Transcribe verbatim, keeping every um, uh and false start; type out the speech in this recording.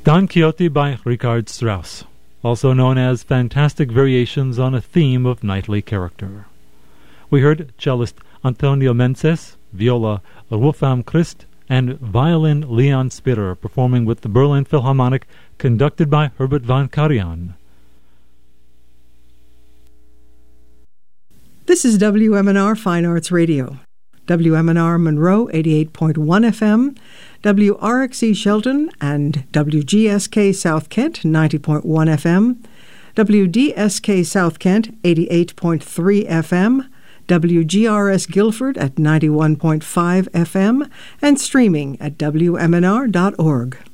Don Quixote by Richard Strauss, also known as Fantastic Variations on a Theme of Knightly Character. We heard cellist Antonio Menses, viola Wolfram Christ, and violin Leon Spitter performing with the Berlin Philharmonic, conducted by Herbert von Karajan. This is W M N R Fine Arts Radio. W M N R Monroe eighty-eight point one F M, W R X E Shelton and W G S K South Kent ninety point one F M, W D S K South Kent eighty-eight point three F M, W G R S Guilford at ninety-one point five F M, and streaming at W M N R dot org.